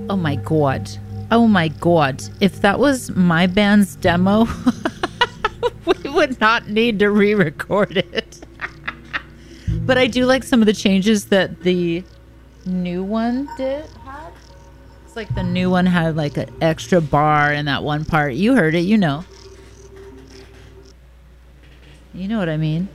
Oh my God. Oh my God. If that was my band's demo, we would not need to re-record it. But I do like some of the changes that the new one had. It's like the new one had like an extra bar in that one part. You heard it, you know. You know what I mean.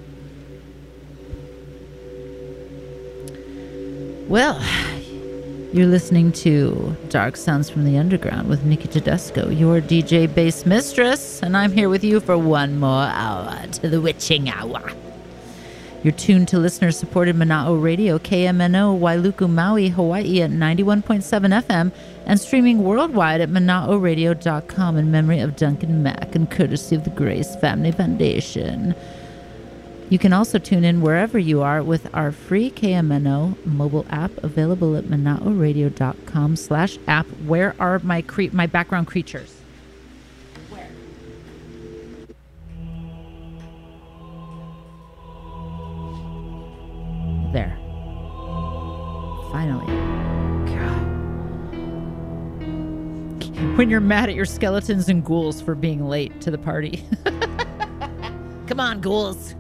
Well, you're listening to Dark Sounds from the Underground with Nikki Tedesco, your DJ bass mistress, and I'm here with you for one more hour to the witching hour. You're tuned to listener-supported Mana'o Radio, KMNO, Wailuku, Maui, Hawaii at 91.7 FM, and streaming worldwide at mana'oradio.com in memory of Duncan Mack and courtesy of the Grace Family Foundation. You can also tune in wherever you are with our free KMNO mobile app available at mana'oradio.com/app. Where are my background creatures? Where? There. Finally. God. When you're mad at your skeletons and ghouls for being late to the party. Come on, ghouls.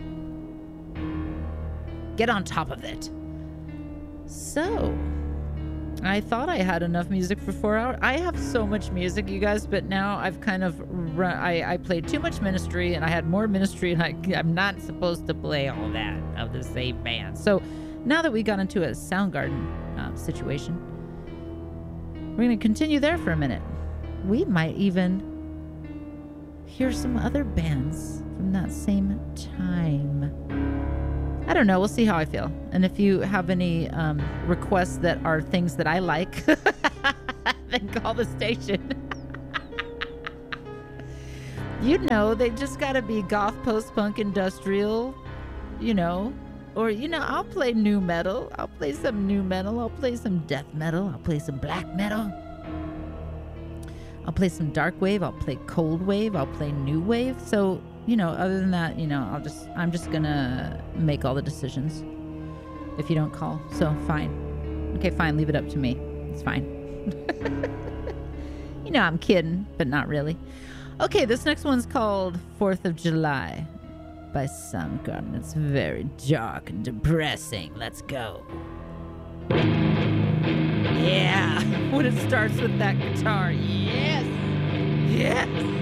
Get on top of it. So, I thought I had enough music for 4 hours. I have so much music, you guys, but now I've kind of I played too much Ministry, and I had more Ministry, and I'm not supposed to play all that of the same band. So, now that we got into a Soundgarden situation, we're going to continue there for a minute. We might even hear some other bands from that same time. I don't know. We'll see how I feel. And if you have any requests that are things that I like, then call the station. You know, they just got to be goth, post-punk, industrial, you know. Or, you know, I'll play new metal. I'll play some new metal. I'll play some death metal. I'll play some black metal. I'll play some dark wave. I'll play cold wave. I'll play new wave. So, you know, other than that, you know, I'm just gonna make all the decisions if you don't call. So fine. Okay, fine. Leave it up to me. It's fine. You know, I'm kidding, but not really. Okay, this next one's called 4th of July by Soundgarden. It's very dark and depressing. Let's go. Yeah, when it starts with that guitar. Yes. Yes.